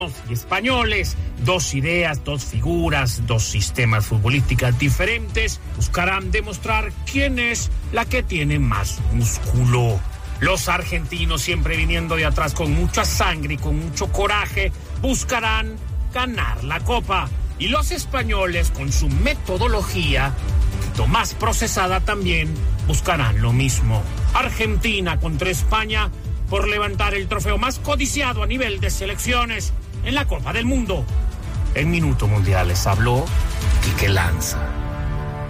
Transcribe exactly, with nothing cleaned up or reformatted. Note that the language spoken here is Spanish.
y españoles, dos ideas, dos figuras, dos sistemas futbolísticos diferentes, buscarán demostrar quién es la que tiene más músculo. Los argentinos, siempre viniendo de atrás con mucha sangre y con mucho coraje, buscarán ganar la Copa. Y los españoles, con su metodología, un poquito más procesada también, buscarán lo mismo. Argentina contra España por levantar el trofeo más codiciado a nivel de selecciones en la Copa del Mundo. En Minuto Mundial les habló Quique Lanza.